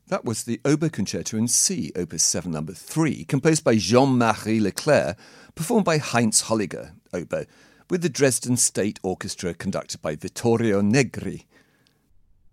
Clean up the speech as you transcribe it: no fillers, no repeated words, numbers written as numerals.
That was the Oboe Concerto in C, Opus 7, number 3, composed by Jean-Marie Leclerc, performed by Heinz Holliger, oboe, with the Dresden State Orchestra conducted by Vittorio Negri,